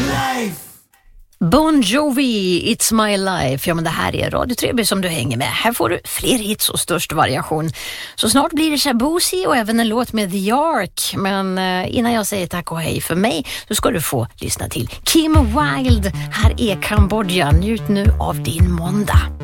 Bon Jovi, It's My Life. Ja, men det här är Radio Treby som du hänger med. Här får du fler hits och störst variation. Så snart blir det Shabuzi och även en låt med The Ark. Men innan jag säger tack och hej för mig så ska du få lyssna till Kim Wilde. Här är Kambodja. Njut nu av din måndag.